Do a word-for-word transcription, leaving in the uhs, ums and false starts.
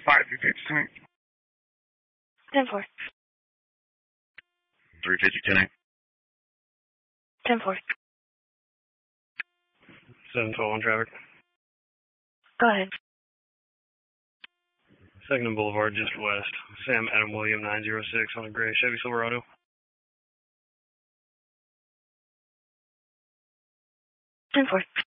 five three fifty ten. ten four. three fifty ten. ten four. seven twelve on traffic. Go ahead. Second and Boulevard, just west. Sam Adam William nine zero six on a gray Chevy Silverado. ten four.